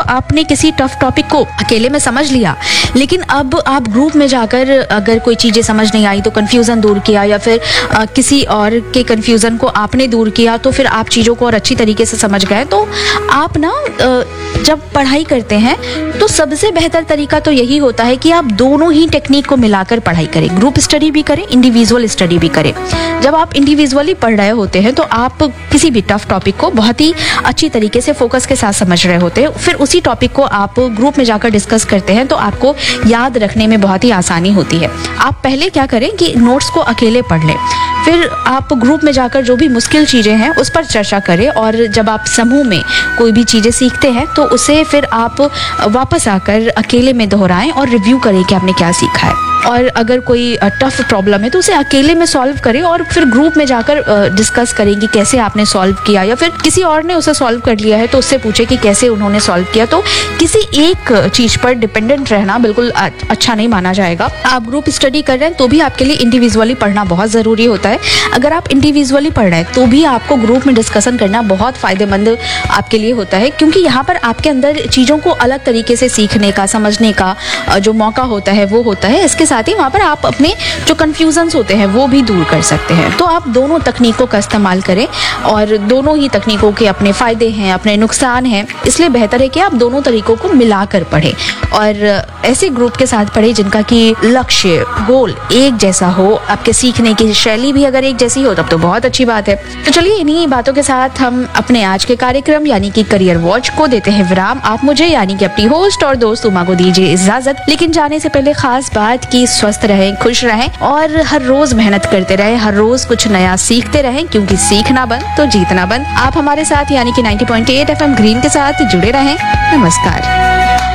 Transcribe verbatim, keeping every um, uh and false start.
आपने किसी tough topic को अकेले में समझ लिया, लेकिन अब आप ग्रुप में जाकर अगर कोई चीजें समझ नहीं आई तो कंफ्यूजन दूर किया, या फिर आ, किसी और के कंफ्यूजन को आपने दूर किया, तो फिर आप चीजों को और अच्छी तरीके से समझ गए। तो आप ना जब पढ़ाई करते हैं तो सबसे बेहतर तरीका तो यही होता है कि आप दोनों ही टेक्निक को मिलाकर पढ़ाई करें, ग्रुप स्टडी भी करें, इंडिविजुअल स्टडी भी करें। जब आप इंडिविजुअली पढ़ रहे होते हैं तो आप किसी भी टफ टॉपिक को बहुत ही अच्छी तरीके से फोकस के साथ समझ रहे होते हैं, फिर उसी टॉपिक को आप ग्रुप में जाकर डिस्कस करते हैं तो आपको याद रखने में बहुत ही आसानी होती है। आप पहले क्या करें कि नोट्स को अकेले पढ़ लें, फिर आप ग्रुप में जाकर जो भी मुश्किल चीज़ें हैं उस पर चर्चा करें, और जब आप समूह में कोई भी चीज़ें सीखते हैं तो उसे फिर आप वापस आकर अकेले में दोहराएं और रिव्यू करें कि आपने क्या सीखा है। और अगर कोई टफ प्रॉब्लम है तो उसे अकेले में सॉल्व करें और फिर ग्रुप में जाकर डिस्कस करें कि कैसे आपने सॉल्व किया, या फिर किसी और ने उसे सॉल्व कर लिया है तो उससे पूछे कि कैसे उन्होंने सॉल्व किया। तो किसी एक चीज पर डिपेंडेंट रहना बिल्कुल अच्छा नहीं माना जाएगा। आप ग्रुप स्टडी कर रहे हैं तो भी आपके लिए इंडिविजुअली पढ़ना बहुत जरूरी होता है। अगर आप इंडिविजुअली पढ़ रहे हैं तो भी आपको ग्रुप में डिस्कशन करना बहुत फायदेमंद आपके लिए होता है, क्योंकि यहाँ पर आपके अंदर चीजों को अलग तरीके से सीखने का, समझने का जो मौका होता है वो होता है। इसके साथ ही वहाँ पर आप अपने जो कंफ्यूजन्स होते हैं वो भी दूर कर सकते हैं। तो आप दोनों तकनीकों का इस्तेमाल करें, और दोनों ही तकनीकों के अपने फायदे हैं, अपने नुकसान हैं, इसलिए बेहतर है कि आप दोनों तरीकों को मिलाकर पढ़ें और ऐसे ग्रुप के साथ पढ़ें जिनका कि लक्ष्य, गोल एक जैसा हो। आपके सीखने की शैली भी अगर एक जैसी हो तब तो बहुत अच्छी बात है। तो चलिए इन्हीं बातों के साथ हम अपने आज के कार्यक्रम यानी कि करियर वॉच को देते हैं विराम। आप मुझे यानी कि अपनी होस्ट और दोस्त उमा को दीजिए इजाजत, लेकिन जाने से पहले खास बात की स्वस्थ रहें, खुश रहें और हर रोज मेहनत करते रहें, हर रोज कुछ नया सीखते रहें, क्योंकि सीखना बंद तो जीतना बंद। आप हमारे साथ यानी कि ninety point eight F M green के साथ जुड़े रहें। नमस्कार।